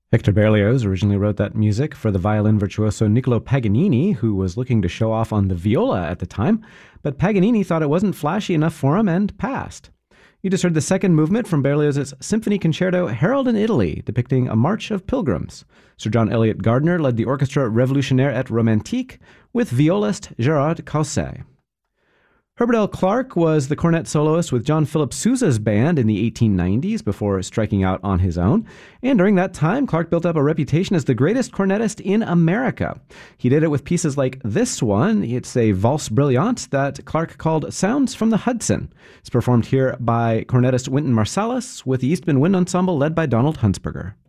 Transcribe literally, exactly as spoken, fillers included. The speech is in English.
Hector Berlioz originally wrote that music for the violin virtuoso Niccolo Paganini, who was looking to show off on the viola at the time, but Paganini thought it wasn't flashy enough for him and passed. You just heard the second movement from Berlioz's Symphony Concerto Harold in Italy, depicting a march of pilgrims. Sir John Eliot Gardiner led the Orchestra Révolutionnaire et Romantique with violist Gerard Caussé. Herbert L. Clark was the cornet soloist with John Philip Sousa's band in the eighteen nineties before striking out on his own. And during that time, Clark built up a reputation as the greatest cornetist in America. He did it with pieces like this one. It's a valse brillante that Clark called Sounds from the Hudson. It's performed here by cornetist Wynton Marsalis with the Eastman Wind Ensemble led by Donald Huntsberger.